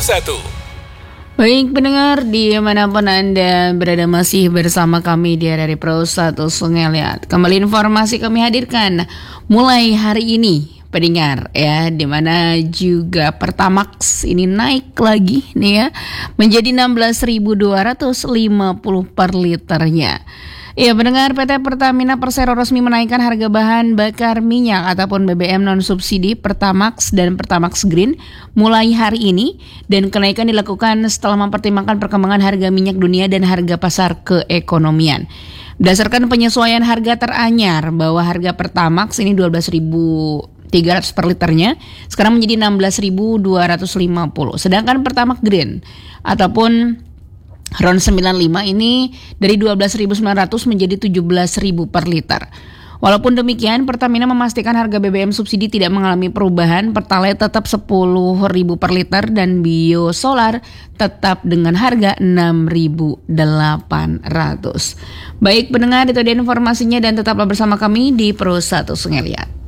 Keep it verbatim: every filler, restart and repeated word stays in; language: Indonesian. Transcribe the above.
satu. Baik pendengar, dimanapun Anda berada masih bersama kami di R R I Pro satu Sungai Liat. Kembali informasi kami hadirkan mulai hari ini pendengar ya, dimana juga Pertamax ini naik lagi nih ya menjadi enam belas ribu dua ratus lima puluh per liternya. Ya pendengar, P T Pertamina Persero resmi menaikkan harga bahan bakar minyak ataupun B B M non subsidi Pertamax dan Pertamax Green mulai hari ini, dan kenaikan dilakukan setelah mempertimbangkan perkembangan harga minyak dunia dan harga pasar keekonomian. Berdasarkan penyesuaian harga teranyar bahwa harga Pertamax ini dua belas ribu tiga ratus per liternya sekarang menjadi enam belas ribu dua ratus lima puluh. Sedangkan Pertamax Green ataupun RON sembilan puluh lima ini dari dua belas ribu sembilan ratus menjadi tujuh belas ribu per liter. Walaupun demikian, Pertamina memastikan harga B B M subsidi tidak mengalami perubahan, Pertalite tetap sepuluh ribu per liter dan biosolar tetap dengan harga enam ribu delapan ratus. Baik pendengar, itu dia informasinya dan tetaplah bersama kami di Pro satu Sungai Liat.